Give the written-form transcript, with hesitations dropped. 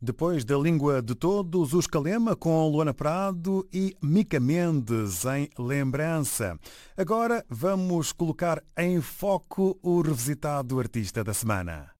Depois da Língua de Todos, os Calema com Luana Prado e Mica Mendes em Lembrança. Agora vamos colocar em foco o revisitado artista da semana.